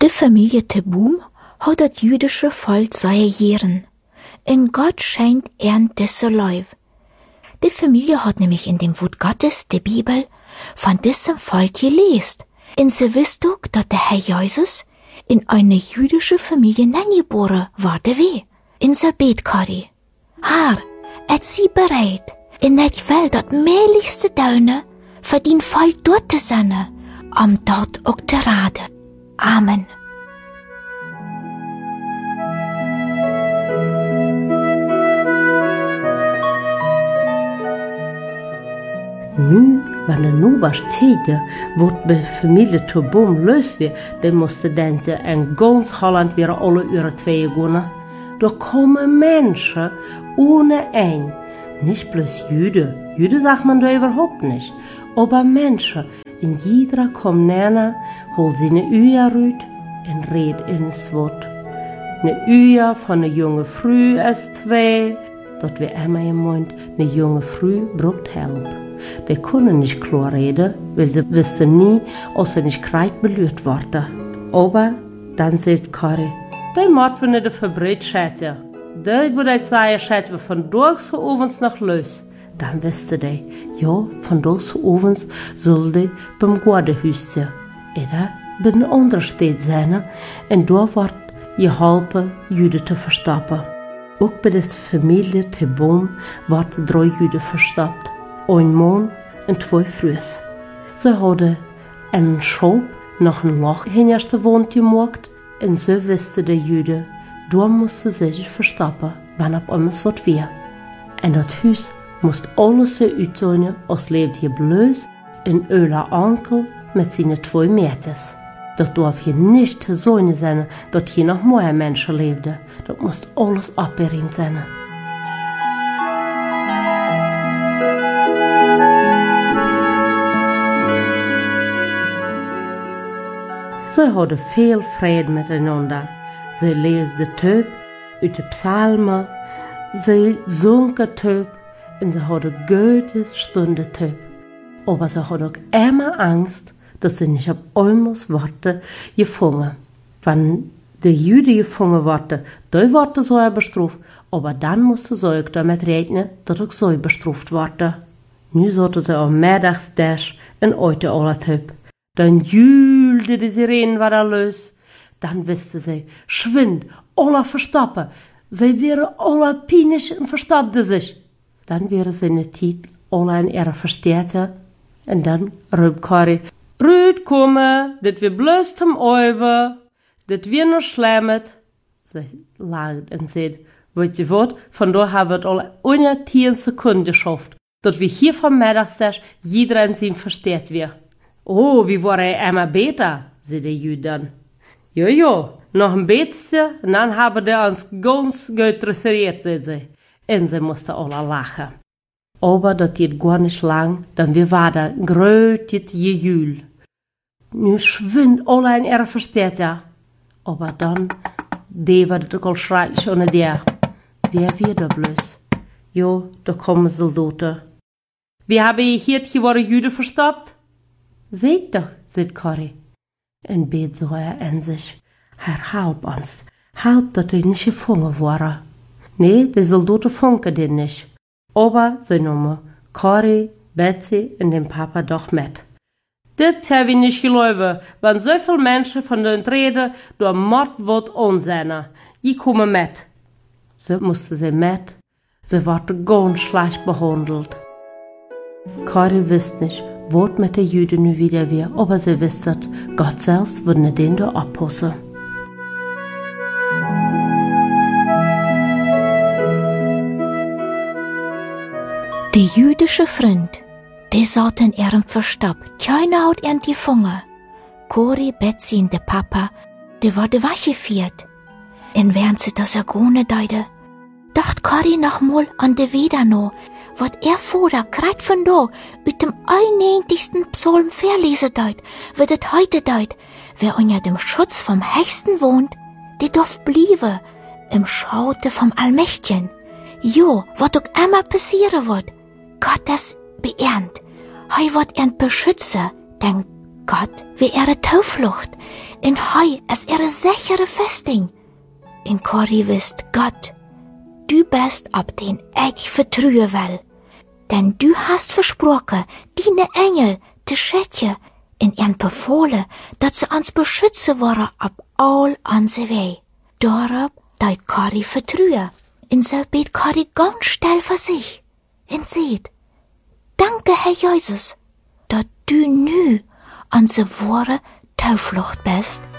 De Familie Teboom hat das jüdische Volk seine Jahren. Und Gott schenkt diese Leib. Die Familie hat nämlich in dem Wort Gottes, der Bibel, von diesem Volk gelesen. Und sie wisst auch, dass der Herr Jesus in eine jüdische Familie geboren wurde wie. In so Betkari. Herr, et sie bereit, in dat Welt dat meligste Daune, für den Volk dort zu sein, dort auch zu raden. Amen. Nu, wenn nu was Zeit wordt bij familie Teboom los weer, dan moesten denken en ganz Holland weer alle uren 2 gaan. Da kommen Menschen ohne ein. Nicht bloß Jüde. Jüde sagt man da überhaupt nicht. Aber Menschen. In jeder kommt näher, holt sie eine Uja rüt und red ins Wort. Eine Uja von einer junge Früh als 2. Dort wir einmal gemeint, eine junge Früh braucht Help. Die können nicht klar reden, weil sie wissen nie, ob sie nicht kreid belüht worden. Aber dann sagt Kari, die moet we niet verbreid schätzen. Die würde ich sagen, schätzen wir von durch zu ovens nach los. Dann wüsste die, ja, von durch zu ovens soll die beim Gordehüs sein. Oder bei einer anderen Stadt sein, und da wird geholfen, Juden zu verstoppen. Auch bei der Familie Teboom wird 3 Juden verstoppt. Ein Mann und 2 Frühs. Sie hadden einen Schraub nach einem Loch hinterst Wohn gemacht, und so wusste der Jude, da musste sich verstoppen, wenn ab alles was wär. Und das Haus musste alles so aussehen, als lebt hier bloß ein öler Onkel mit seinen 2 Mädels. Das darf hier nicht so sein, dass hier noch mehr Menschen lebten. Das musste alles abgeräumt sein. Sie hadden viel Frieden miteinander. Sie lesen de Töp uit de Psalmen, sie sungen Töp und sie hadden gute Stunden Töp. Aber sie hadden auch immer Angst, dass sie nicht auf einmal Worte gefangen. Wenn die Juden gefangen worden, dann wurde sie bestraft, aber dann musste sie auch damit rechnen, dass auch sie bestraft worden. Nu zaten sie am Mittagsdash en uit alle Töp. Dann jühlte die Sirenen wieder los. Dann wusste sie, schwind, alle verstoppen. Sie wären alle pinisch und verstoppten sich. Dann wären sie in der Zeit alle in ihre Verstärkung. Und dann rief Kari, Rüd, komme, das wir bloß zum Euwe, das wir noch schlemmet. Sie lacht und sagt, weißt du was, von da haben wir alle unter 10 Sekunden geschafft, dass wir hier vom Mittagstisch jeder in sein verstärkt wird. Oh, wie war er immer besser, sagte der Jude dann. Ja, noch ein bisschen, und dann haben die uns ganz gut dressiert, sagte sie. Und sie mussten alle lachen. Aber das geht gar nicht lang, dann wir war da ein grötes Gejuhl. Nu schwind alle in ihre Verstärker. Aber dann, die war das auch schrecklich ohne der. Wer wird da bloß? Ja, da kommen Soldaten. Wie habe ich hier geworden Juden verstoppt? Seht doch, sagt Kari. Und bet so in sich. Herr, halb uns. Halb, dass ich nicht gefangen wurde. Nee, die Soldaten funken den nicht. Aber sie nahmen Kari, Betsy und den Papa doch mit. Das habe ich nicht geglaubt, wenn so viele Menschen von den reden, da Mord wird unsinn. Die kommen mit. So mussten sie mit. Sie wurden ganz schlecht behandelt. Kari wusste nicht, was mit den Juden nu wieder wäre, aber sie wusste, Gott selbst würde den da abpassen. Die jüdische Freund, die saß in ihrem Verstopp. Keiner hat ihn gefangen. Kori, Betsy und der Papa, die wurden weggeführt. Und während sie das Agone deide, dacht Kori noch mal an de Wieder noch, wat vorher grad von da, mit dem 91. Psalm verlesen deut, wird het heute deut, wer unter dem Schutz vom Höchsten wohnt, die darf bliebe, im Schaute vom Allmächtigen. Jo, wat auch immer passieren wird, Gott das beehrt, hei wird ihn beschützen, denn Gott wie ihre Tauflucht, en Hei ist ihre sichere Festing. En Corrie wisst Gott, du bist, ab den ich vertrühe will. Denn du hast versprochen, deine Engel zu schützen in ihren befohlen, dass sie uns beschützen wollen ab all unsere Wege. Darauf deut Corrie vertrühe. Und so bet Corrie ganz still für sich. Und sieht, danke, Herr Jesus, dass du nu unsere wahre Tauflucht bist.